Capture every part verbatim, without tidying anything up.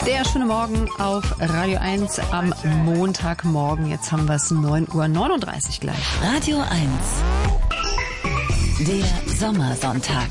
Der schöne Morgen auf Radio eins am Montagmorgen. Jetzt haben wir es neun Uhr neununddreißig gleich. Radio eins. Der Sommersonntag.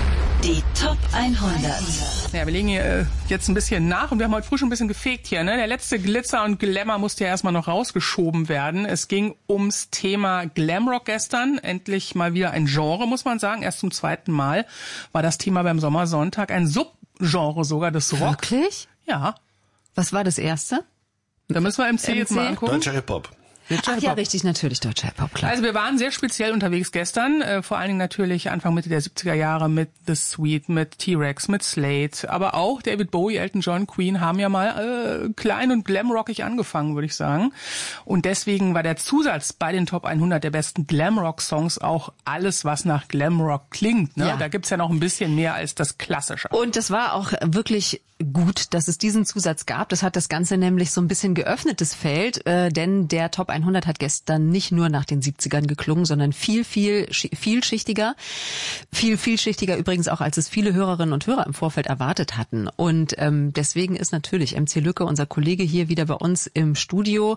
Die Top hundert. Ja, wir legen hier äh, jetzt ein bisschen nach und wir haben heute früh schon ein bisschen gefegt hier. Ne? Der letzte Glitzer und Glamour musste ja erstmal noch rausgeschoben werden. Es ging ums Thema Glamrock gestern. Endlich mal wieder ein Genre, muss man sagen. Erst zum zweiten Mal war das Thema beim Sommersonntag. Ein Subgenre sogar des Rock. Wirklich? Ja. Was war das erste? Da müssen wir M C, M C? jetzt mal angucken. Deutscher Hip-Hop. Ach ja, richtig, natürlich, deutscher Hip-Hop, klar. Also wir waren sehr speziell unterwegs gestern, äh, vor allen Dingen natürlich Anfang Mitte der siebziger Jahre mit The Sweet, mit T-Rex, mit Slade, aber auch David Bowie, Elton John, Queen haben ja mal äh, klein und glamrockig angefangen, würde ich sagen. Und deswegen war der Zusatz bei den Top hundert der besten Glamrock-Songs auch alles, was nach Glamrock klingt. Ne? Ja. Da gibt's ja noch ein bisschen mehr als das Klassische. Und das war auch wirklich gut, dass es diesen Zusatz gab. Das hat das Ganze nämlich so ein bisschen geöffnetes Feld, äh, denn der Top hundert hat gestern nicht nur nach den siebzigern geklungen, sondern viel, viel, vielschichtiger. Viel, vielschichtiger übrigens auch, als es viele Hörerinnen und Hörer im Vorfeld erwartet hatten. Und ähm, deswegen ist natürlich M C Lücke, unser Kollege hier wieder bei uns im Studio,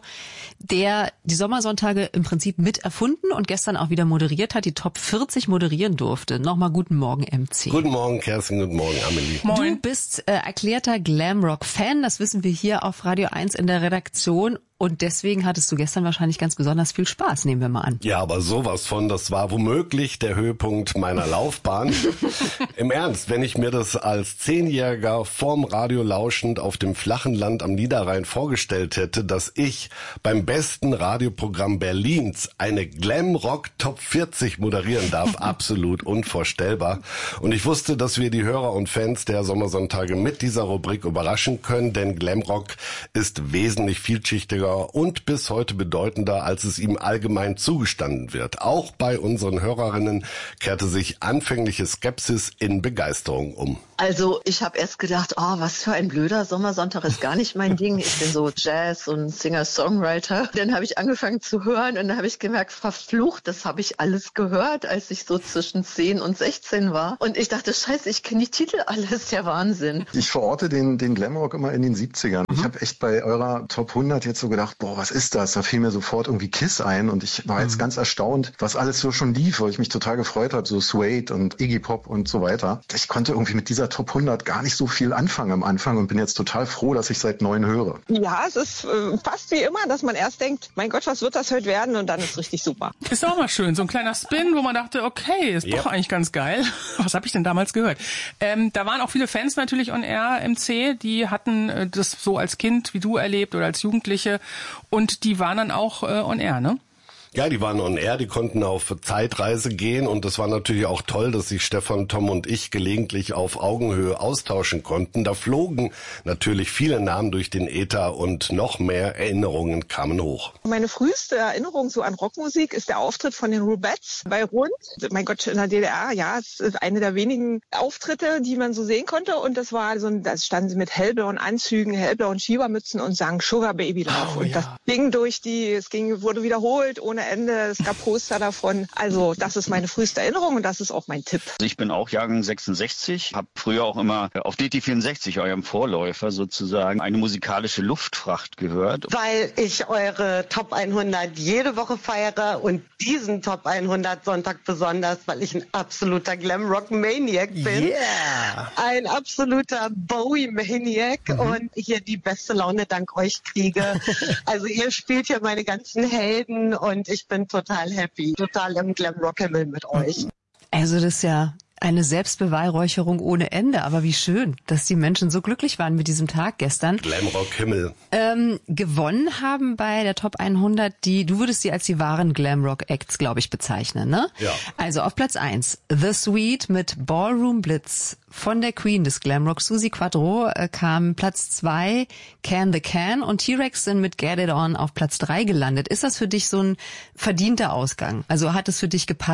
der die Sommersonntage im Prinzip mit erfunden und gestern auch wieder moderiert hat, die Top vierzig moderieren durfte. Nochmal guten Morgen, M C. Guten Morgen, Kerstin, guten Morgen, Amelie. Moin. Du bist äh, erklärter Glamrock-Fan, das wissen wir hier auf Radio eins in der Redaktion. Und deswegen hattest du gestern wahrscheinlich ganz besonders viel Spaß, nehmen wir mal an. Ja, aber sowas von, das war womöglich der Höhepunkt meiner Laufbahn. Im Ernst, wenn ich mir das als Zehnjähriger vorm Radio lauschend auf dem flachen Land am Niederrhein vorgestellt hätte, dass ich beim besten Radioprogramm Berlins eine Glamrock Top vierzig moderieren darf, absolut unvorstellbar. Und ich wusste, dass wir die Hörer und Fans der Sommersonntage mit dieser Rubrik überraschen können, denn Glamrock ist wesentlich vielschichtiger und bis heute bedeutender, als es ihm allgemein zugestanden wird. Auch bei unseren Hörerinnen kehrte sich anfängliche Skepsis in Begeisterung um. Also ich habe erst gedacht, oh, was für ein blöder Sommersonntag, ist gar nicht mein Ding. Ich bin so Jazz- und Singer-Songwriter. Dann habe ich angefangen zu hören und dann habe ich gemerkt, verflucht, das habe ich alles gehört, als ich so zwischen zehn und sechzehn war. Und ich dachte, scheiße, ich kenne die Titel alles, der Wahnsinn. Ich verorte den, den Glamrock immer in den siebzigern. Mhm. Ich habe echt bei eurer Top hundert jetzt so gedacht, boah, was ist das? Da fiel mir sofort irgendwie Kiss ein und ich war jetzt mhm. ganz erstaunt, was alles so schon lief, weil ich mich total gefreut habe, so Suede und Iggy Pop und so weiter. Ich konnte irgendwie mit dieser Top hundert gar nicht so viel anfangen am Anfang und bin jetzt total froh, dass ich seit neun höre. Ja, es ist äh, fast wie immer, dass man erst denkt, mein Gott, was wird das heute werden? Und dann ist richtig super. Ist auch mal schön, so ein kleiner Spin, wo man dachte, okay, ist yep. doch eigentlich ganz geil. Was habe ich denn damals gehört? Ähm, da waren auch viele Fans natürlich on Air, M C, die hatten äh, das so als Kind wie du erlebt oder als Jugendliche und die waren dann auch äh, on Air, ne? Ja, die waren on air, die konnten auf Zeitreise gehen und das war natürlich auch toll, dass sich Stefan, Tom und ich gelegentlich auf Augenhöhe austauschen konnten. Da flogen natürlich viele Namen durch den Äther und noch mehr Erinnerungen kamen hoch. Meine früheste Erinnerung so an Rockmusik ist der Auftritt von den Rubettes bei Rund. Mein Gott, in der D D R, ja, es ist eine der wenigen Auftritte, die man so sehen konnte und das war so, da standen sie mit hellblauen Anzügen, hellblauen Schiebermützen und sangen Sugar Baby Love oh, und ja. das ging durch die, es ging, wurde wiederholt ohne Ende, es gab Poster davon. Also das ist meine früheste Erinnerung und das ist auch mein Tipp. Also ich bin auch Jahrgang sechsundsechzig, habe früher auch immer auf D T vierundsechzig, eurem Vorläufer sozusagen, eine musikalische Luftfracht gehört. Weil ich eure Top hundert jede Woche feiere und diesen Top hundert Sonntag besonders, weil ich ein absoluter Glamrock-Maniac bin. Yeah! Ein absoluter Bowie-Maniac mhm. und hier die beste Laune dank euch kriege. Also ihr spielt hier meine ganzen Helden und ich bin total happy, total im Glamrock-Himmel mit euch. Also das ist ja eine Selbstbeweihräucherung ohne Ende, aber wie schön, dass die Menschen so glücklich waren mit diesem Tag gestern. Glamrock-Himmel. Ähm, gewonnen haben bei der Top hundert die, du würdest sie als die wahren Glamrock-Acts, glaube ich, bezeichnen, ne? Ja. Also auf Platz eins The Sweet mit Ballroom Blitz. Von der Queen des Glamrock, Suzi Quatro, äh, kam Platz zwei Can the Can und T-Rex sind mit Get It On auf Platz drei gelandet. Ist das für dich so ein verdienter Ausgang? Also hat es für dich gepasst?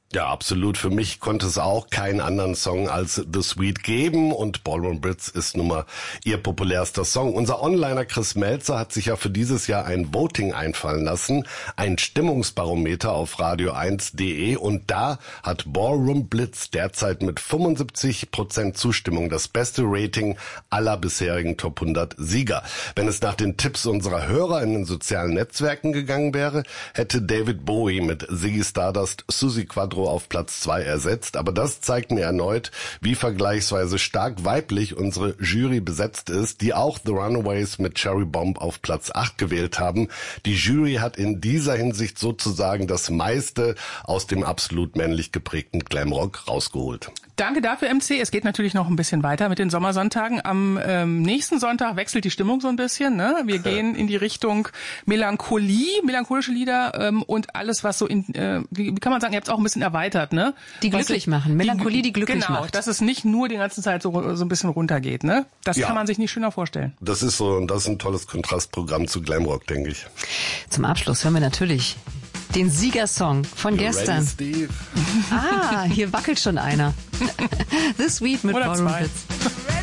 Ja, absolut. Für mich konnte es auch keinen anderen Song als The Sweet geben und Ballroom Blitz ist nun mal ihr populärster Song. Unser Onliner Chris Melzer hat sich ja für dieses Jahr ein Voting einfallen lassen, ein Stimmungsbarometer auf radio eins punkt de und da hat Ballroom Blitz derzeit mit fünfundsiebzig Prozent Zustimmung das beste Rating aller bisherigen Top hundert Sieger. Wenn es nach den Tipps unserer Hörer in den sozialen Netzwerken gegangen wäre, hätte David Bowie mit Ziggy Stardust Suzi Quatro auf Platz zwei ersetzt, aber das zeigt mir erneut, wie vergleichsweise stark weiblich unsere Jury besetzt ist, die auch The Runaways mit Cherry Bomb auf Platz acht gewählt haben. Die Jury hat in dieser Hinsicht sozusagen das meiste aus dem absolut männlich geprägten Glamrock rausgeholt. Danke dafür, M C. Es geht natürlich noch ein bisschen weiter mit den Sommersonntagen. Am ähm, nächsten Sonntag wechselt die Stimmung so ein bisschen. Ne? Wir gehen in die Richtung Melancholie, melancholische Lieder ähm, und alles, was so in, äh, wie kann man sagen, ihr habt es auch ein bisschen erweitert, ne? Die glücklich was, machen. Melancholie, die glücklich genau, macht. Genau, dass es nicht nur die ganze Zeit so, so ein bisschen runtergeht. Ne? Das ja. kann man sich nicht schöner vorstellen. Das ist so, und das ist ein tolles Kontrastprogramm zu Glamrock, denke ich. Zum Abschluss hören wir natürlich den Siegersong von You gestern. ready, Steve? Ah, hier wackelt schon einer. The Sweet mit Oder Ballroom zwei. Blitz.